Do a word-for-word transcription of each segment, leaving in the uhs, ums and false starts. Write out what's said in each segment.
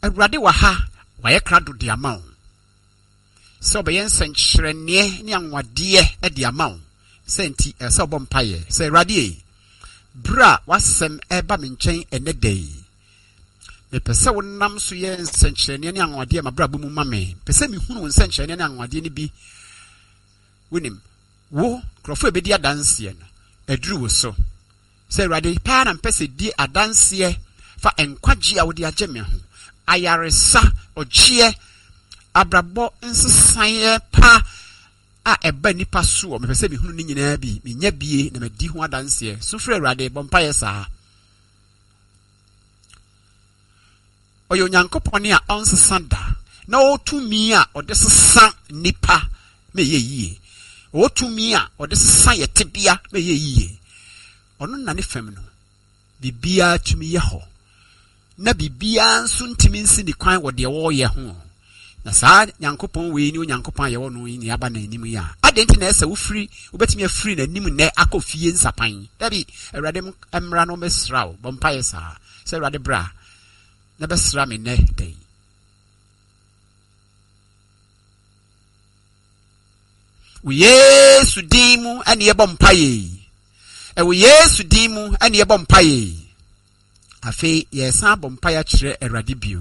Awurade wa ha waye krado de ama wo. So be yen senkyerene ne anwade e de ama wo. Senti e so bom paye. Se Awurade bra wasem eba me nchen ene dey. Me pese wonam so yen senkyerene ne anwade ma bra bomu ma me. Pese me hunu senkyerene ne anwade ne bi. Wonim wo krofo ebedi adanse no. Eduru wo so. Se Awurade pa na mpese di adanse fa enkwagye a wo de agye me ho. Ayaresa ochie abrabo nsesan pa a eba nipa so me pese me hunu ni nyina bi me nya bie na me di ho adanse so frɛ Awurade bompa yesa oyo nyankopɔne a onsesa da na otumi a ode sesa nipa me ye yie otumi a ode sesa yetebia me ye yie ono na ne fam no bibia tumi ye ho na bibia nso ntimi nsi ni kwan wo de wo ye ho na saa nyankopɔn we ni onyankopɔn ye wo no ni aba na anim ya adenti na esa wo free wo betimi afree na anim na akofie nsapan dabi Awurade emra no mesra wo bompa yesa se Awurade bra na besra me ne dai wo Yesu dimu ani ye bompa ye e wo Yesu dimu ani ye bompa ye afi yesa bompa ya kire Awurade bio.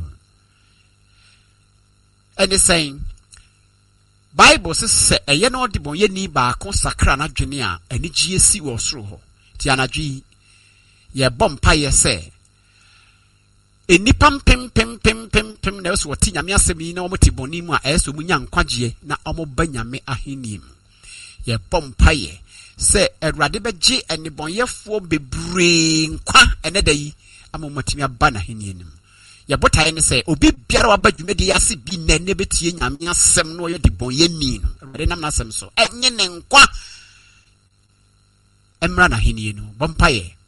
And the saying Bible says a ye no de bon ye ni ba kon sakra na dwene a ani gie si wo soro ho ti anadwi ye bompa ye se enipam pem pem pem pem pem na so ti nyame asemi na omo ti boni mu a eso mu nya nkwagye na omo ba nyame ahenim ye bompa ye se Awurade begye enibonyefo bebre nkwa ene da yi amomatimi aba na ahenim. Ya botaye ne se obi biara wa badwumedi ase bi na ne betie nyame asem no ye de bon ye ni no Awurade nam na asem so enye ne nkwa emra na henie no bompa ye